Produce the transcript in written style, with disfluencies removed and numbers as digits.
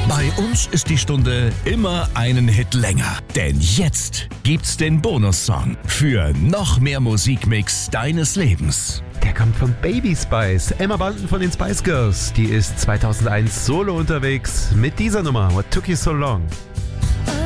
Bei uns ist die Stunde immer einen Hit länger. Denn jetzt gibt's den Bonussong für noch mehr Musikmix deines Lebens. Der kommt von Baby Spice. Emma Bunton von den Spice Girls. Die ist 2001 solo unterwegs mit dieser Nummer, What Took You So Long.